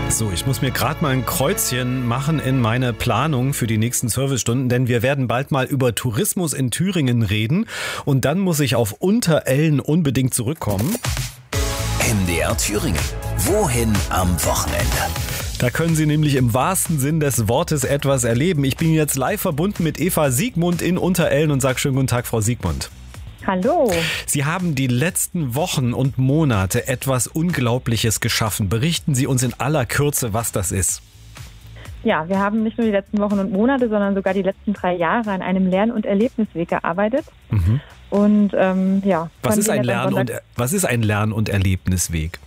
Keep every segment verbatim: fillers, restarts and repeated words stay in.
So, ich muss mir gerade mal ein Kreuzchen machen in meine Planung für die nächsten Servicestunden, denn wir werden bald mal über Tourismus in Thüringen reden und dann muss ich auf Unterellen unbedingt zurückkommen. M D R Thüringen. Wohin am Wochenende? Da können Sie nämlich im wahrsten Sinn des Wortes etwas erleben. Ich bin jetzt live verbunden mit Eva Siegmund in Unterellen und sage schönen guten Tag, Frau Siegmund. Hallo. Sie haben die letzten Wochen und Monate etwas Unglaubliches geschaffen. Berichten Sie uns in aller Kürze, was das ist. Ja, wir haben nicht nur die letzten Wochen und Monate, sondern sogar die letzten drei Jahre an einem Lern- und Erlebnisweg gearbeitet. Mhm. Und ähm, ja. Was ist ein Lern- und, was ist ein Lern- und Erlebnisweg?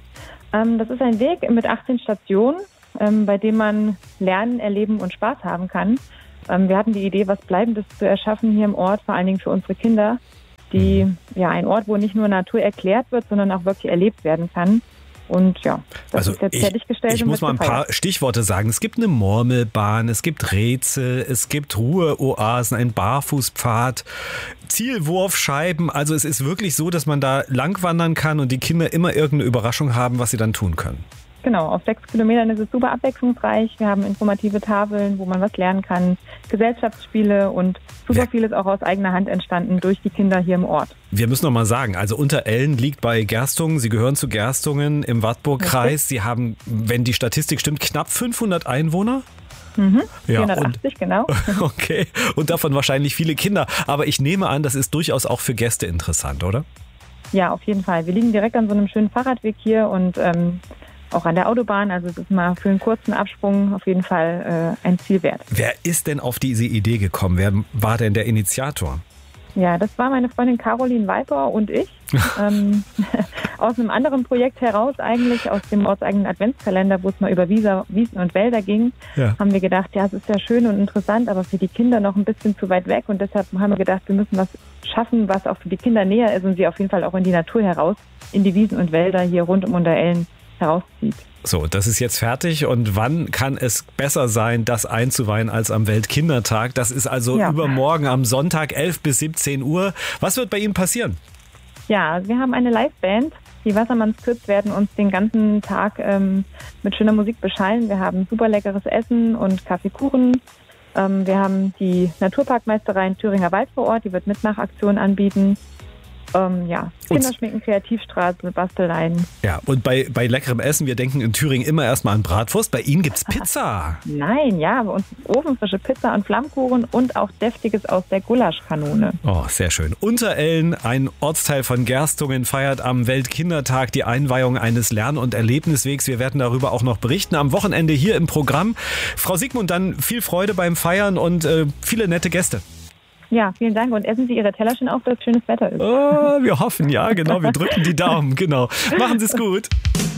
Ähm, das ist ein Weg mit achtzehn Stationen, ähm, bei dem man lernen, erleben und Spaß haben kann. Ähm, wir hatten die Idee, was Bleibendes zu erschaffen hier im Ort, vor allen Dingen für unsere Kinder. Die, ja, ein Ort, wo nicht nur Natur erklärt wird, sondern auch wirklich erlebt werden kann. Und ja, das also ist jetzt ich, fertiggestellt. Ich muss mal ein paar Stichworte sagen. Es gibt eine Murmelbahn, es gibt Rätsel, es gibt Ruheoasen, ein Barfußpfad, Zielwurfscheiben. Also es ist wirklich so, dass man da langwandern kann und die Kinder immer irgendeine Überraschung haben, was sie dann tun können. Genau, auf sechs Kilometern ist es super abwechslungsreich. Wir haben informative Tafeln, wo man was lernen kann, Gesellschaftsspiele und super ja. vieles auch aus eigener Hand entstanden durch die Kinder hier im Ort. Wir müssen noch mal sagen, also Unterellen liegt bei Gerstungen. Sie gehören zu Gerstungen im Wartburgkreis. Sie haben, wenn die Statistik stimmt, knapp fünfhundert Einwohner. Mhm, ja, vierhundertachtzig, und, genau. Okay, und davon wahrscheinlich viele Kinder. Aber ich nehme an, das ist durchaus auch für Gäste interessant, oder? Ja, auf jeden Fall. Wir liegen direkt an so einem schönen Fahrradweg hier und ähm, auch an der Autobahn, also es ist mal für einen kurzen Absprung auf jeden Fall äh, ein Ziel wert. Wer ist denn auf diese Idee gekommen? Wer war denn der Initiator? Ja, das war meine Freundin Caroline Weiper und ich. ähm, aus einem anderen Projekt heraus eigentlich, aus dem ortseigenen Adventskalender, wo es mal über Wiesa, Wiesen und Wälder ging, ja. haben wir gedacht, ja, es ist ja schön und interessant, aber für die Kinder noch ein bisschen zu weit weg und deshalb haben wir gedacht, wir müssen was schaffen, was auch für die Kinder näher ist und sie auf jeden Fall auch in die Natur heraus, in die Wiesen und Wälder hier rund um Unterellen herauszieht. So, das ist jetzt fertig und wann kann es besser sein, das einzuweihen als am Weltkindertag? Das ist also ja. übermorgen am Sonntag elf bis siebzehn Uhr. Was wird bei Ihnen passieren? Ja, wir haben eine Liveband. Die Wassermanns Kids werden uns den ganzen Tag ähm, mit schöner Musik beschallen. Wir haben super leckeres Essen und Kaffeekuchen. Ähm, wir haben die Naturparkmeisterei in Thüringer Wald vor Ort, die wird Mitmachaktionen anbieten. Ähm, ja, Kinderschminken, Kreativstraße, Basteleien. Ja, und bei, bei leckerem Essen, wir denken in Thüringen immer erstmal an Bratwurst. Bei Ihnen gibt's Pizza. Nein, ja, bei uns ist ofenfrische Pizza und Flammkuchen und auch Deftiges aus der Gulaschkanone. Oh, sehr schön. Unterellen, ein Ortsteil von Gerstungen, feiert am Weltkindertag die Einweihung eines Lern- und Erlebniswegs. Wir werden darüber auch noch berichten am Wochenende hier im Programm. Frau Siegmund, dann viel Freude beim Feiern und äh, viele nette Gäste. Ja, vielen Dank. Und essen Sie Ihre Teller schon auf, dass schönes Wetter ist. Oh, wir hoffen, ja, genau. Wir drücken die Daumen, genau. Machen Sie es gut.